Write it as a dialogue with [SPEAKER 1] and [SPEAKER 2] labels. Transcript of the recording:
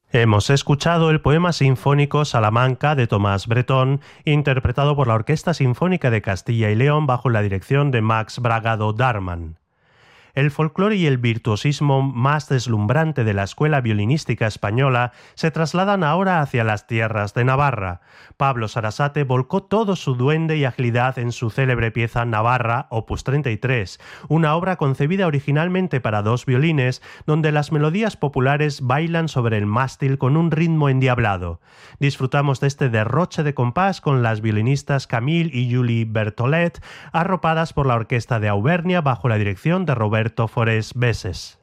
[SPEAKER 1] Hemos escuchado el poema sinfónico Salamanca de Tomás Bretón, interpretado por la Orquesta Sinfónica de Castilla y León bajo la dirección de Max Bragado Darman. El folclore y el virtuosismo más deslumbrante de la escuela violinística española se trasladan ahora hacia las tierras de Navarra. Pablo Sarasate volcó todo su duende y agilidad en su célebre pieza Navarra, opus 33, una obra concebida originalmente para dos violines, donde las melodías populares bailan sobre el mástil con un ritmo endiablado. Disfrutamos de este derroche de compás con las violinistas Camille y Julie Berthollet, arropadas por la orquesta de Auvernia bajo la dirección de Roberto Forés Besses.